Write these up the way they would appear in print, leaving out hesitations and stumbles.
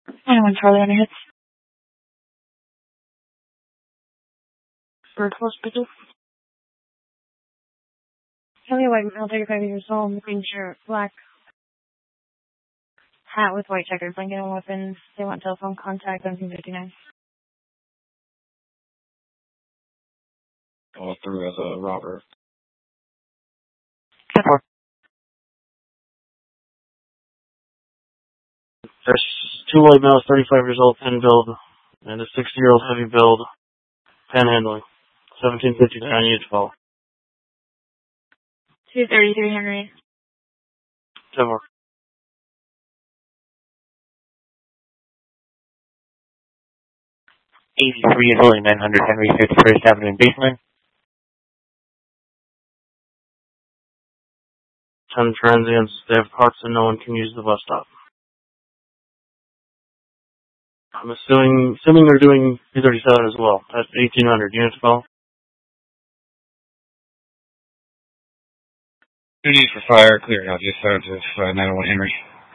21 Charlie on your hits. Bird Force pitches. Kelly White, male, 35 years old, green shirt, black hat with white checkers, blanket and weapons. They want telephone contact, 1759. All through as a robber. 10-4. There's 2 white males, 35 years old, pen build, and a 60-year-old heavy build, panhandling. 1759, unit to follow. 233 Henry. 10-4. 83 is only 900 Henry, 51st Avenue in Baseline. 10 transients, they have carts and no one can use the bus stop. I'm assuming they're doing 237 as well. That's 1800 units to follow. No need for fire, clear out just out of 901 Henry.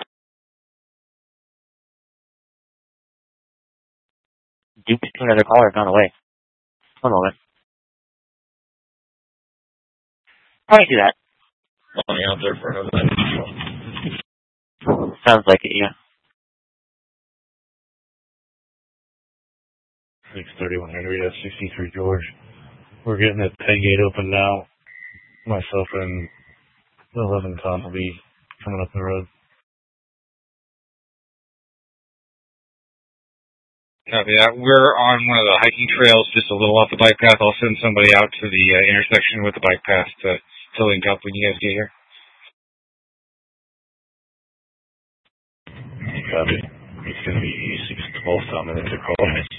Duke to another caller, gone away. 1 moment. Why do that? Only out there for another minute. Sounds like it, yeah. 631 Henry, that's 63 George. We're getting that pay gate open now. Myself and the 11 Tom will be coming up the road. Copy that. We're on one of the hiking trails just a little off the bike path. I'll send somebody out to the intersection with the bike path to link up when you guys get here. Copy. It's going to be 612 Tom, and then they're calling us.